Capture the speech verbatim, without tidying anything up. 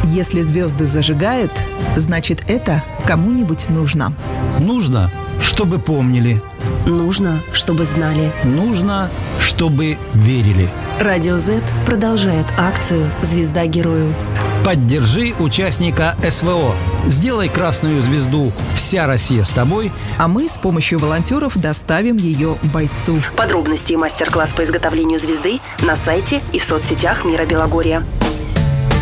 Если звезды зажигает, значит, это кому-нибудь нужно. Нужно, чтобы помнили. Нужно, чтобы знали. Нужно, чтобы верили. Радио Z продолжает акцию «Звезда герою». Поддержи участника СВО. Сделай красную звезду «Вся Россия с тобой», а мы с помощью волонтеров доставим ее бойцу. Подробности и мастер-класс по изготовлению звезды на сайте и в соцсетях Мира Белогорья.